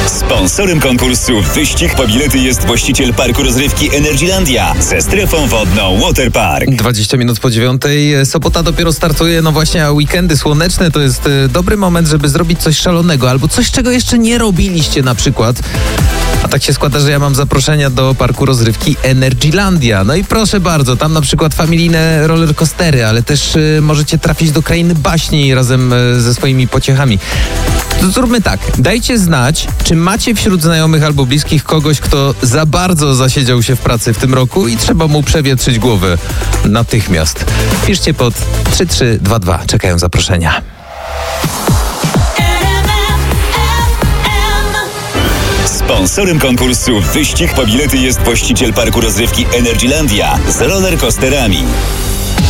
Sponsorem konkursu Wyścig po bilety jest właściciel parku rozrywki Energylandia ze strefą wodną Waterpark. 20 minut po 9:00. Sobota dopiero startuje, no właśnie, a weekendy słoneczne to jest dobry moment, żeby zrobić coś szalonego albo coś, czego jeszcze nie robiliście na przykład. A tak się składa, że ja mam zaproszenia do parku rozrywki Energylandia. No i proszę bardzo, tam na przykład familijne rollercoastery, ale też możecie trafić do krainy baśni razem ze swoimi pociechami. To zróbmy tak, dajcie znać, czy macie wśród znajomych albo bliskich kogoś, kto za bardzo zasiedział się w pracy w tym roku i trzeba mu przewietrzyć głowę natychmiast. Piszcie pod 3322, czekają zaproszenia. Sponsorem konkursu Wyścig po bilety jest właściciel parku rozrywki Energylandia z rollercoasterami.